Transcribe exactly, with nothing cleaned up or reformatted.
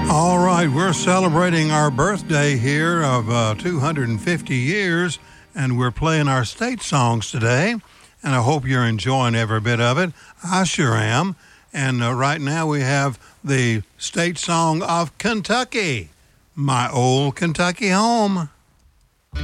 All right, we're celebrating our birthday here of uh, two hundred fifty years, and we're playing our state songs today, and I hope you're enjoying every bit of it. I sure am. And uh, right now we have the state song of Kentucky, My Old Kentucky Home.